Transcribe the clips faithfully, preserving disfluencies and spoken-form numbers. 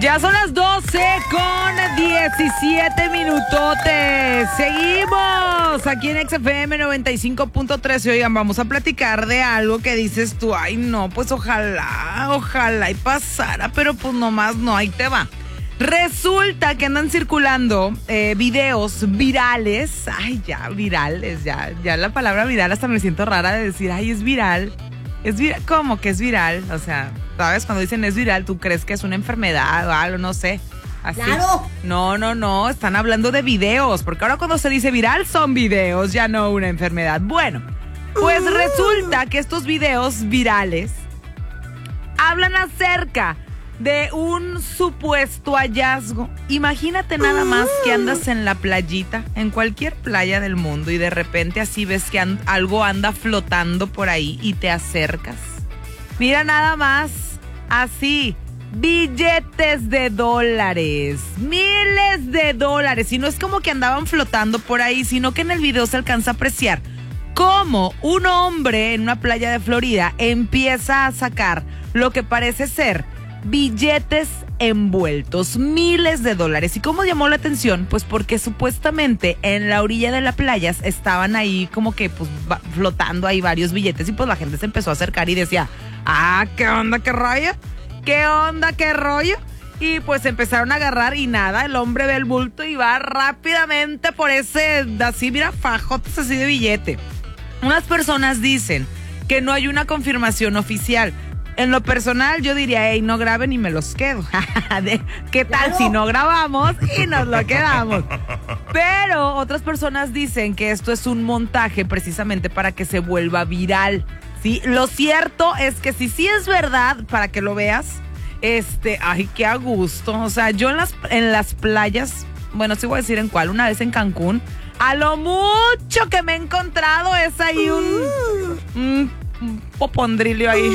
Ya son las doce con diecisiete minutotes. Seguimos aquí en X F M noventa y cinco punto tres. Oigan, vamos a platicar de algo que dices tú, ay no, pues ojalá, ojalá y pasara, pero pues nomás no, ahí te va. Resulta que andan circulando eh, videos virales, ay ya, virales, ya, ya la palabra viral hasta me siento rara de decir, ay es viral. Es viral, ¿cómo que es viral? O sea, ¿sabes? Cuando dicen es viral, tú crees que es una enfermedad o algo, no sé. Así. ¡Claro! No, no, no, están hablando de videos, porque ahora cuando se dice viral son videos, ya no una enfermedad. Bueno, pues resulta que estos videos virales hablan acerca de un supuesto hallazgo. Imagínate nada más que andas en la playita, en cualquier playa del mundo, y de repente así ves que and- algo anda flotando por ahí y te acercas. Mira nada más, así, billetes de dólares, miles de dólares. Y no es como que andaban flotando por ahí, sino que en el video se alcanza a apreciar cómo un hombre en una playa de Florida empieza a sacar lo que parece ser billetes envueltos, miles de dólares. ¿Y cómo llamó la atención? Pues porque supuestamente en la orilla de la playa estaban ahí como que pues flotando ahí varios billetes, y pues la gente se empezó a acercar y decía, ah, ¿qué onda, qué rollo? ¿Qué onda, qué rollo? Y pues empezaron a agarrar y nada, el hombre ve el bulto y va rápidamente por ese, así mira, fajotes así de billete. Unas personas dicen que no hay una confirmación oficial. En lo personal, yo diría, hey, no graben y me los quedo. ¿Qué tal claro. si no grabamos y nos lo quedamos? Pero otras personas dicen que esto es un montaje precisamente para que se vuelva viral. ¿Sí? Lo cierto es que si sí es verdad, para que lo veas, este, ay, qué a gusto. O sea, yo en las, en las playas, bueno, sí voy a decir en cuál, una vez en Cancún, a lo mucho que me he encontrado es ahí un... un un popondrilio ahí.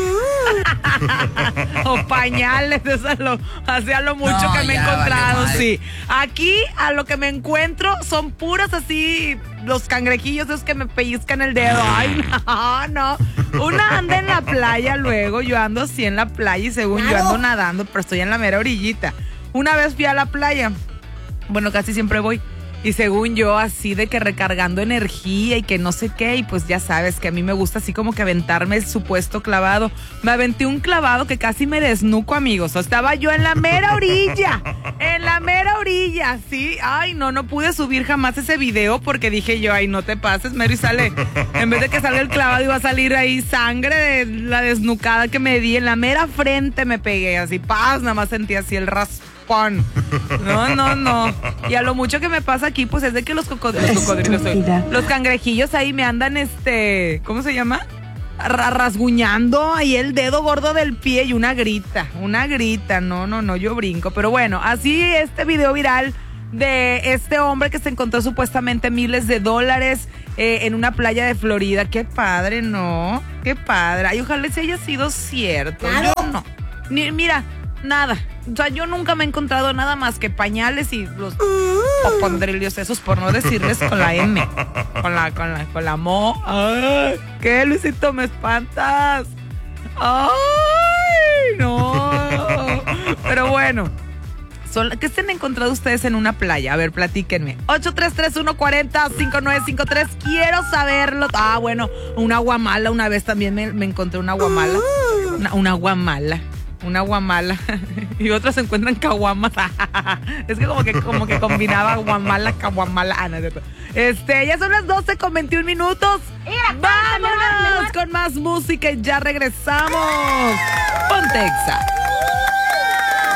O pañales, eso es lo, hacia lo mucho no, que me he encontrado, vale, sí. Aquí a lo que me encuentro son puras así, los cangrejillos esos que me pellizcan el dedo. Ay, no, no. Una anda en la playa luego, yo ando así en la playa y según claro. yo ando nadando, pero estoy en la mera orillita. Una vez fui a la playa, bueno, casi siempre voy. Y según yo, así de que recargando energía y que no sé qué, y pues ya sabes que a mí me gusta así como que aventarme el supuesto clavado. Me aventé un clavado que casi me desnuco, amigos. O estaba yo en la mera orilla, en la mera orilla, sí. Ay, no, no pude subir jamás ese video porque dije yo, ay, no te pases, Mary, sale. En vez de que salga el clavado iba a salir ahí sangre de la desnucada que me di. En la mera frente me pegué, así, paz, nada más sentí así el raspón. No, no, no. Y a lo mucho que me pasa aquí, pues es de que los cocodrilos, los, cocodrilos soy, los cangrejillos ahí me andan, este, ¿cómo se llama? R- rasguñando ahí el dedo gordo del pie y una grita, una grita. No, no, no, yo brinco. Pero bueno, así este video viral de este hombre que se encontró supuestamente miles de dólares eh, en una playa de Florida. Qué padre, ¿no? Qué padre. Ay, ojalá se haya sido cierto. Claro. Yo no. Ni, mira, nada. O sea, yo nunca me he encontrado nada más que pañales y los popondrillos esos, por no decirles con la M. Con la, con la, con la mo. ¡Ay! ¿Qué, Luisito? Me espantas. ¡Ay! No. Pero bueno. ¿Qué se han encontrado ustedes en una playa? A ver, platíquenme. ocho tres tres uno cuatro cero cinco nueve cinco tres. Quiero saberlo. Ah, bueno, una guamala. Una vez también me, me encontré una guamala. Una, una guamala. Una guamala. Y otros se encuentran caguamas. Es que como que como que combinaba guamala, caguamala. Ah, no, este, ya son las doce con veintiún minutos. Vámonos con más música y ya regresamos. Ponte Exa.